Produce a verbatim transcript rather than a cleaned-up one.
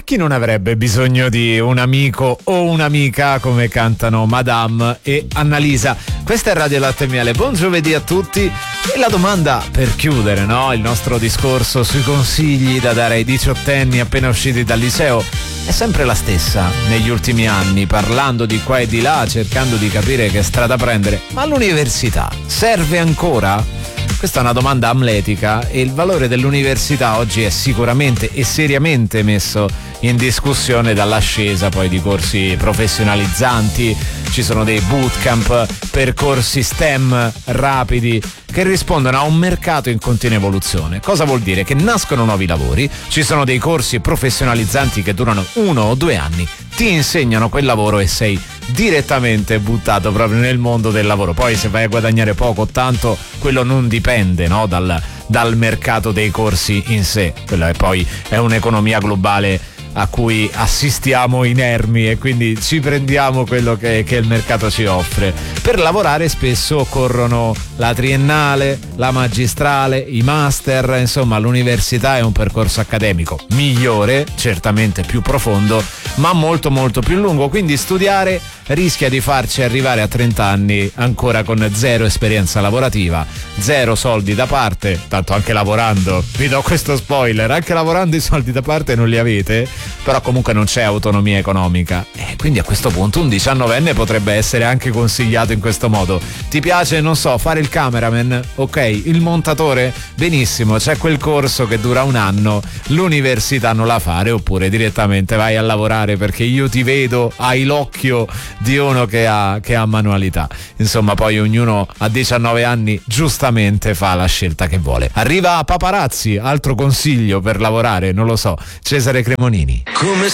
Chi non avrebbe bisogno di un amico o un'amica, come cantano Madame e Annalisa? Questa è Radio Latte e Miele, buon giovedì a tutti. E la domanda per chiudere, no? Il nostro discorso sui consigli da dare ai diciottenni appena usciti dal liceo è sempre la stessa negli ultimi anni, parlando di qua e di là, cercando di capire che strada prendere. Ma l'università serve ancora? Questa è una domanda amletica e il valore dell'università oggi è sicuramente e seriamente messo in discussione dall'ascesa poi di corsi professionalizzanti. Ci sono dei bootcamp, percorsi STEM rapidi che rispondono a un mercato in continua evoluzione. Cosa vuol dire? Che nascono nuovi lavori, ci sono dei corsi professionalizzanti che durano uno o due anni, ti insegnano quel lavoro e sei direttamente buttato proprio nel mondo del lavoro. Poi se vai a guadagnare poco o tanto, quello non dipende, no? dal, dal mercato dei corsi in sé. Quella è poi è un'economia globale a cui assistiamo inermi e quindi ci prendiamo quello che, che il mercato ci offre. Per lavorare spesso occorrono la triennale, la magistrale, i master, insomma l'università è un percorso accademico migliore, certamente più profondo, ma molto molto più lungo, quindi studiare rischia di farci arrivare a trenta anni ancora con zero esperienza lavorativa, zero soldi da parte, tanto anche lavorando, vi do questo spoiler, anche lavorando i soldi da parte non li avete, però comunque non c'è autonomia economica e quindi a questo punto un diciannovenne potrebbe essere anche consigliato in questo modo. Ti piace, non so, fare il cameraman? Ok, il montatore? Benissimo, c'è quel corso che dura un anno, l'università non la fare, oppure direttamente vai a lavorare perché io ti vedo, hai l'occhio di uno che ha, che ha manualità. Insomma, poi ognuno a diciannove anni giustamente fa la scelta che vuole. Arriva Paparazzi, altro consiglio per lavorare, non lo so, Cesare Cremonini. Come